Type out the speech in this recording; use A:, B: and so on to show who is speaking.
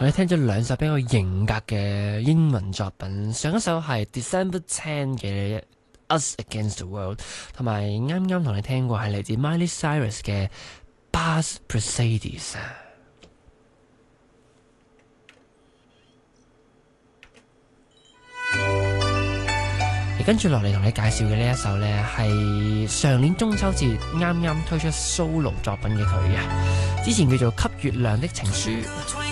A: 我哋聽咗兩首比較型格嘅英文作品，上一首係 December 10嘅 Us Against the World， 同埋啱啱同你聽過係嚟自 Miley Cyrus 嘅 Buzz Mercedes。而跟住落嚟同你介紹嘅呢一首呢，係上年中秋節啱啱推出 solo 作品嘅佢啊，之前叫做《給月亮的情書》。